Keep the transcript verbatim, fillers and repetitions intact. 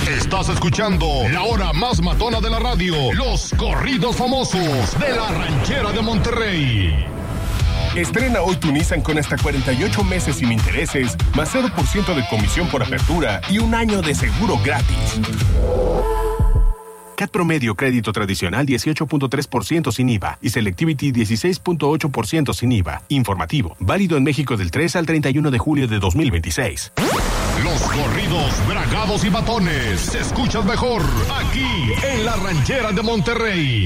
Estás escuchando la hora más matona de la radio, los corridos famosos de la Ranchera de Monterrey. Estrena hoy tu Nissan con hasta cuarenta y ocho meses sin intereses, más cero por ciento de comisión por apertura y un año de seguro gratis. C A T promedio crédito tradicional dieciocho punto tres por ciento sin I V A y Selectivity dieciséis punto ocho por ciento sin I V A. Informativo, válido en México del tres al treinta y uno de julio de dos mil veintiséis. Los corridos, bragados y matones se escuchan mejor aquí en la Ranchera de Monterrey.